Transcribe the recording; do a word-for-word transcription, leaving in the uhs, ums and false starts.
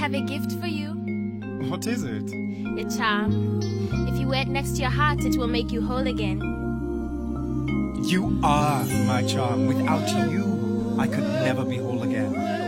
have a gift for you. What is it? A charm. If you wear it next to your heart, it will make you whole again. You are my charm. Without you, I could never be whole again.